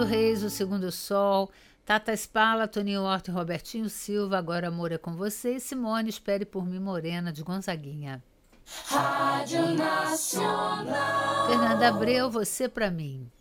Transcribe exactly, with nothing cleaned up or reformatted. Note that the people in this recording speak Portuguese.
Reis, O Segundo Sol, Tata Spala, Toninho Horta e Robertinho Silva, Agora Amor é com Você, e Simone, Espere por Mim, Morena, de Gonzaguinha. Rádio Nacional. Fernanda Abreu, Você pra Mim.